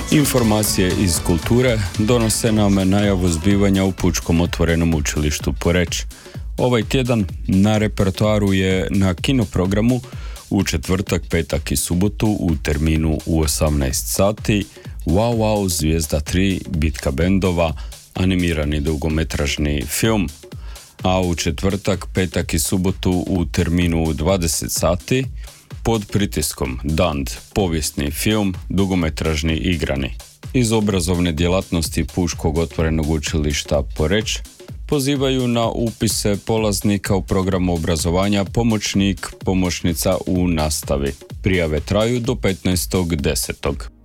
Informacije iz kulture donose nam najavu zbivanja u Pučkom otvorenom učilištu Poreč. Ovaj tjedan na repertoaru je na kinoprogramu u četvrtak, petak i subotu u terminu u 18 sati Wow Wow Zvijezda 3 Bitka bendova, animirani dugometražni film, a u četvrtak, petak i subotu u terminu u 20 sati Pod pritiskom Dand, povijesni film, dugometražni igrani. Iz obrazovne djelatnosti Pučkog otvorenog učilišta Poreč pozivaju na upise polaznika u programu obrazovanja pomoćnik, pomoćnica u nastavi. Prijave traju do 15.10.